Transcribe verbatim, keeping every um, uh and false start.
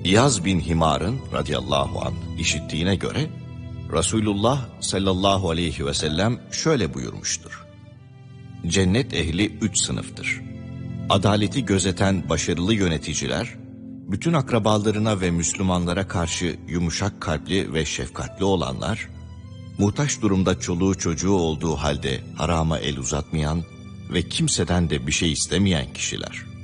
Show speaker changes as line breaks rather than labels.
İyaz bin Himar'ın radıyallahu anh işittiğine göre Resulullah sallallahu aleyhi ve sellem şöyle buyurmuştur. Cennet ehli üç sınıftır. Adaleti gözeten başarılı yöneticiler, bütün akrabalarına ve Müslümanlara karşı yumuşak kalpli ve şefkatli olanlar, muhtaç durumda çoluğu çocuğu olduğu halde harama el uzatmayan ve kimseden de bir şey istemeyen kişiler.